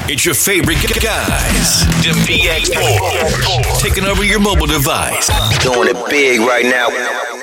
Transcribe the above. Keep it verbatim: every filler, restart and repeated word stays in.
It's your favorite guys. W B X four. Taking over your mobile device. Doing it big right now.